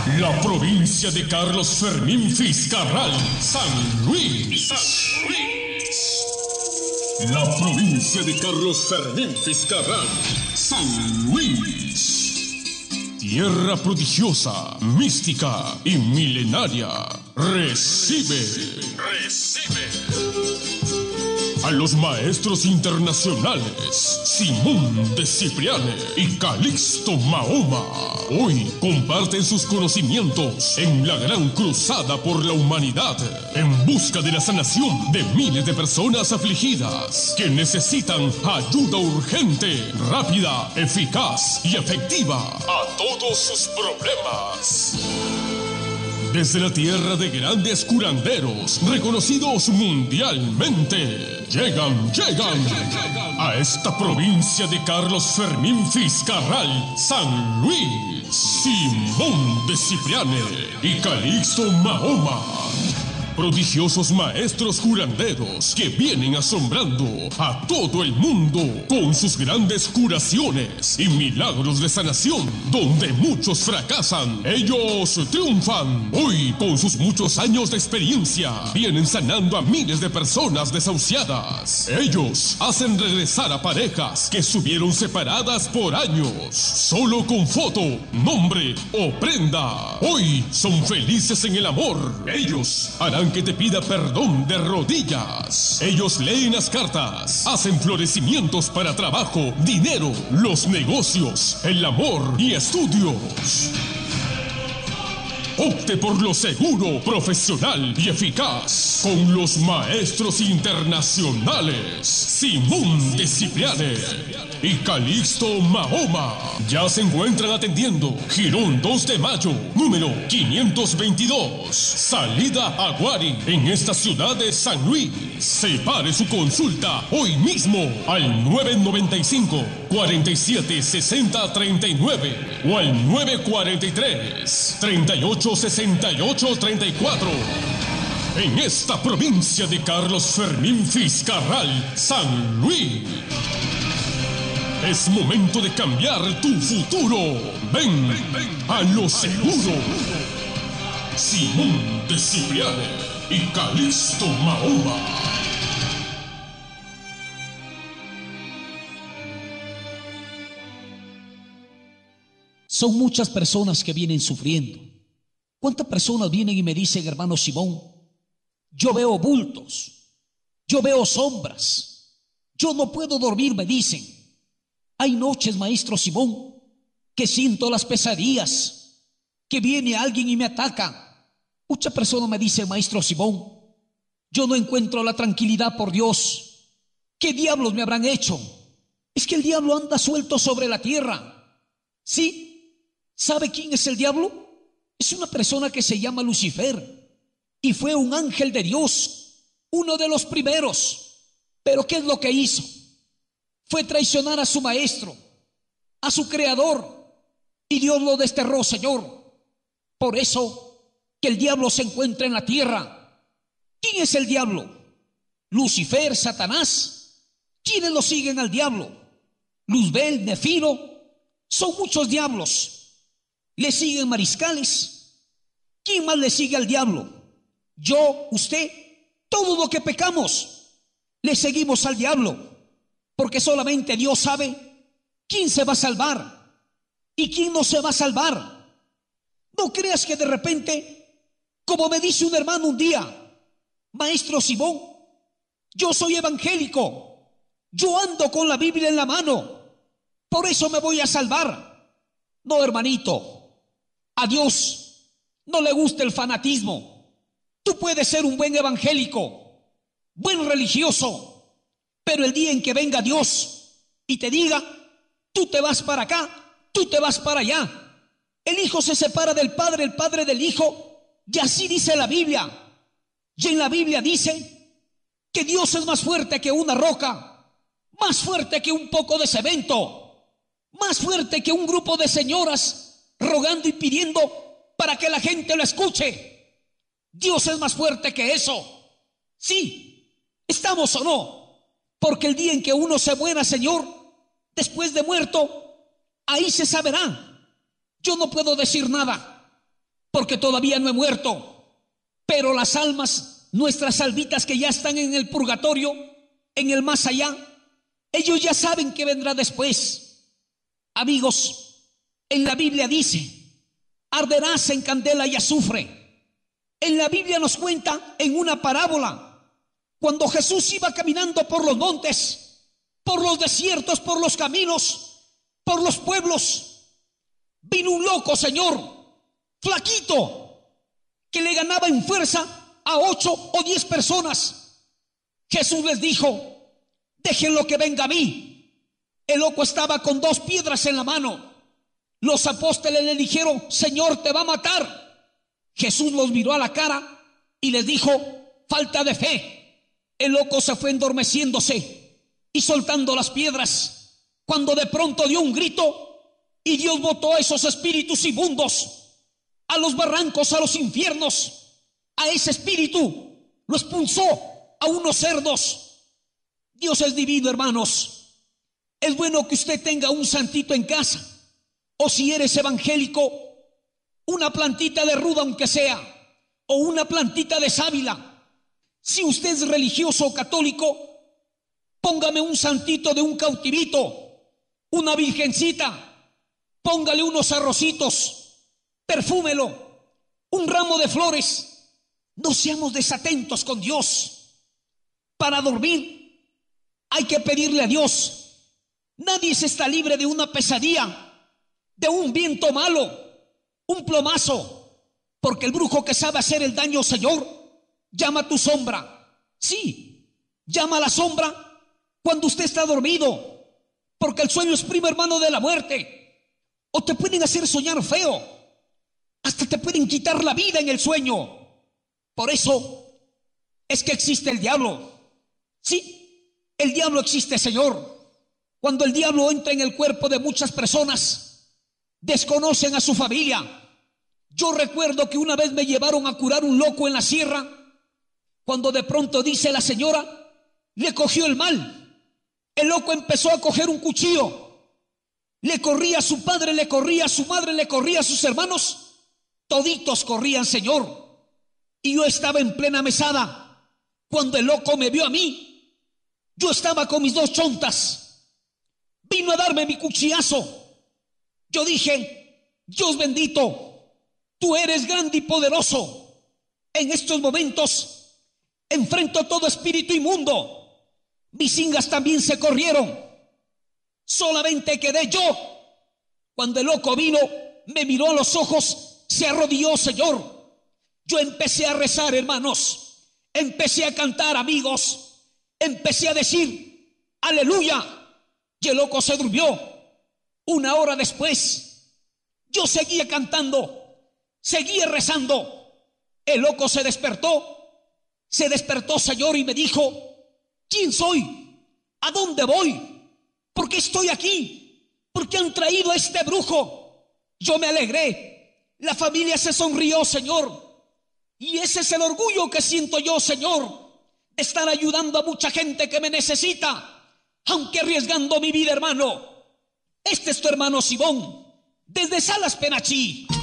La provincia de Carlos Fermín Fiscarral, San Luis. La provincia de Carlos Fermín Fiscarral, San Luis. Tierra prodigiosa, mística y milenaria. Recibe a los maestros internacionales Simón de Cipriane y Calixto Mahoma. Hoy comparten sus conocimientos en la gran cruzada por la humanidad en busca de la sanación de miles de personas afligidas que necesitan ayuda urgente, rápida, eficaz y efectiva a todos sus problemas. Desde la tierra de grandes curanderos, reconocidos mundialmente, llegan a esta provincia de Carlos Fermín Fiscarral, San Luis, Simón de Cipriane y Calixto Mahoma. Prodigiosos maestros curanderos que vienen asombrando a todo el mundo con sus grandes curaciones y milagros de sanación. Donde muchos fracasan, ellos triunfan. Hoy, con sus muchos años de experiencia, vienen sanando a miles de personas desahuciadas. Ellos hacen regresar a parejas que estuvieron separadas por años, solo con foto, nombre o prenda. Hoy son felices en el amor. Ellos harán que te pida perdón de rodillas. Ellos leen las cartas, hacen florecimientos para trabajo, dinero, los negocios, el amor y estudios. Opte por lo seguro, profesional y eficaz con los maestros internacionales Simón de Cipriane y Calixto Mahoma. Ya se encuentran atendiendo Girón 2 de Mayo, número 522, salida Aguari, en esta ciudad de San Luis. Separe su consulta hoy mismo al 995 47 60 39 o al 943 38 68 34. En esta provincia de Carlos Fermín Fiscarral, San Luis. Es momento de cambiar tu futuro. Ven a lo seguro. Simón de Cipriane y Calixto Mahoma. Son muchas personas que vienen sufriendo. ¿Cuántas personas vienen y me dicen, hermano Simón, yo veo bultos, yo veo sombras, yo no puedo dormir, me dicen? Hay noches, maestro Simón, que siento las pesadillas, que viene alguien y me ataca. Muchas personas me dicen, maestro Simón, yo no encuentro la tranquilidad por Dios. ¿Qué diablos me habrán hecho? Es que el diablo anda suelto sobre la tierra. ¿Sí? ¿Sabe quién es el diablo? Es una persona que se llama Lucifer y fue un ángel de Dios, uno de los primeros. Pero ¿qué es lo que hizo? Fue traicionar a su maestro, a su creador, y Dios lo desterró, Señor. Por eso que el diablo se encuentra en la tierra. ¿Quién es el diablo? Lucifer, Satanás. ¿Quiénes lo siguen al diablo? Luzbel, Nefiro. Son muchos diablos. Le siguen mariscales. ¿Quién más le sigue al diablo? Yo, usted, todo lo que pecamos, le seguimos al diablo. Porque solamente Dios sabe quién se va a salvar y quién no se va a salvar. No creas que de repente, como me dice un hermano un día, maestro Simón, yo soy evangélico, yo ando con la Biblia en la mano, por eso me voy a salvar. No, hermanito, a Dios no le gusta el fanatismo. Tú puedes ser un buen evangélico, buen religioso, pero el día en que venga Dios y te diga, tú te vas para acá, tú te vas para allá, el hijo se separa del padre, el padre del hijo, y así dice la Biblia. Y en la Biblia dice que Dios es más fuerte que una roca, más fuerte que un poco de cemento, más fuerte que un grupo de señoras rogando y pidiendo para que la gente lo escuche. Dios es más fuerte que eso. Sí, ¿estamos o no? Porque el día en que uno se muera, Señor, después de muerto, ahí se saberá. Yo no puedo decir nada. porque todavía no he muerto. Pero las almas, nuestras almitas que ya están en el purgatorio, en el más allá, ellos ya saben que vendrá después. Amigos, en la Biblia dice: arderás en candela y azufre. En la Biblia nos cuenta en una parábola, cuando Jesús iba caminando por los montes, por los desiertos, por los caminos, por los pueblos, vino un loco, Señor, flaquito, que le ganaba en fuerza a 8 o 10 personas. Jesús les dijo: déjenlo que venga a mí. El loco estaba con 2 piedras en la mano. Los apóstoles le dijeron: Señor, te va a matar. Jesús los miró a la cara y les dijo: falta de fe. El loco se fue endormeciéndose y soltando las piedras, cuando de pronto dio un grito y Dios botó a esos espíritus inmundos a los barrancos, a los infiernos. A ese espíritu lo expulsó a unos cerdos. Dios es divino, hermanos. Es bueno que usted tenga un santito en casa, o si eres evangélico, una plantita de ruda aunque sea, o una plantita de sábila. Si usted es religioso o católico, póngame un santito de un cautivito, una virgencita, póngale unos arrocitos, perfúmelo, un ramo de flores. No seamos desatentos con Dios. Para dormir hay que pedirle a Dios. Nadie se está libre de una pesadilla, de un viento malo, un plomazo, porque el brujo que sabe hacer el daño, Señor, llama a tu sombra. Sí, llama a la sombra cuando usted está dormido, porque el sueño es primo hermano de la muerte. O te pueden hacer soñar feo, hasta te pueden quitar la vida en el sueño. Por eso es que existe el diablo. Sí, el diablo existe, Señor. Cuando el diablo entra en el cuerpo de muchas personas, desconocen a su familia. Yo recuerdo que una vez me llevaron a curar un loco en la sierra, cuando de pronto, dice la señora, le cogió el mal. El loco empezó a coger un cuchillo, le corría a su padre, le corría a su madre, le corría a sus hermanos, toditos corrían, Señor. Y yo estaba en plena mesada cuando el loco me vio a mí. Yo estaba con mis 2 chontas, vino a darme mi cuchillazo. Yo dije: Dios bendito, tú eres grande y poderoso. En estos momentos enfrento todo espíritu inmundo. Mis ingas también se corrieron, solamente quedé yo. Cuando el loco vino, me miró a los ojos, se arrodilló, Señor. Yo empecé a rezar, hermanos, empecé a cantar, amigos, empecé a decir aleluya, y el loco se durmió. 1 hora después, yo seguía cantando, seguía rezando. El loco se despertó, Señor, y me dijo: ¿quién soy? ¿A dónde voy? ¿Por qué estoy aquí? ¿Por qué han traído a este brujo? Yo me alegré, la familia se sonrió, Señor. Y ese es el orgullo que siento yo, Señor, de estar ayudando a mucha gente que me necesita, aunque arriesgando mi vida, hermano. Este es tu hermano Simón, desde Salas, Penachí.